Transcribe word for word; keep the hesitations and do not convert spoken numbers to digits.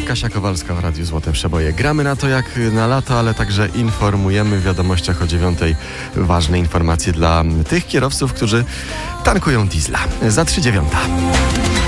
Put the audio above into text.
Kasia Kowalska w Radiu Złote Przeboje. Gramy na to jak na lato, ale także informujemy w wiadomościach o dziewiątej ważne informacje dla tych kierowców, którzy tankują diesla. Za trzy dziewiąta.